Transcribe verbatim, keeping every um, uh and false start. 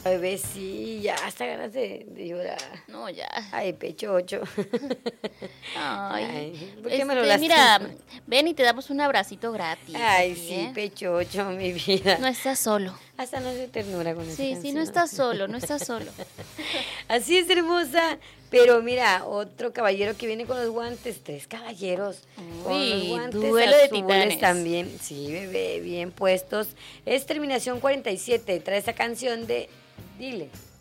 Bebé, sí, ya hasta ganas de, de llorar. No, ya. Ay, pechocho. Ay, Ay, ¿por qué me lo este, lastimas? mira, ven y te damos un abracito gratis. Ay, aquí, sí, ¿eh? pechocho, mi vida. No estás solo. Hasta no sé ternura con esa Sí, sí, no canción. estás solo, no estás solo. Así es, hermosa. Pero mira, otro caballero que viene con los guantes, tres caballeros. Con los Uy, guantes duelo de azules titanes. también. Sí, bebé, bien puestos. Es terminación cuarenta y siete. Trae esa canción de Dile.